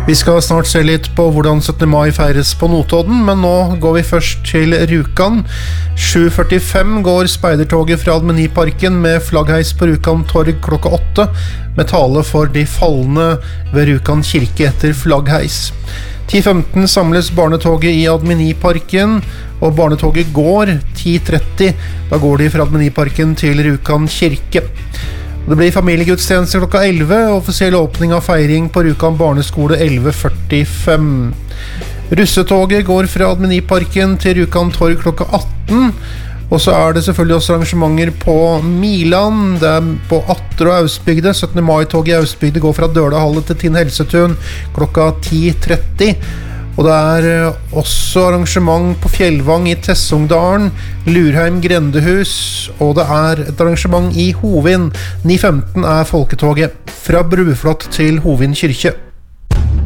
Vi skal snart se litt på hvordan 17. mai feires på Notodden, men nå går vi først til Rjukan. 7:45 går speidertoget fra Admeniparken med flaggheis på Rjukan torg klokka 8, med tale for de falne ved Rjukan kirke etter flaggheis. 10:15 samles barnetoget i Admeniparken, og barnetoget går 10:30. Da går de fra Admeniparken til Rjukan kirke. Det blir familiegudstjeneste klokka 11, offisiell åpning av feiring på Rjukan barneskole 11:45. Russetoget går fra Admeniparken til Rjukan torg klokka 18, og så det selvfølgelig også arrangementer på Milan. Det på Atter og Ausbygde. 17. mai-toget i Ausbygde går fra Dølahallet til Tinn Helsetun klokka 10:30. Og det også arrangement på Fjellvang i Tessungdalen, Lurheim grendehus, og det et arrangement i Hovin. 9:15 folketoget fra Bruflott til Hovin kirke.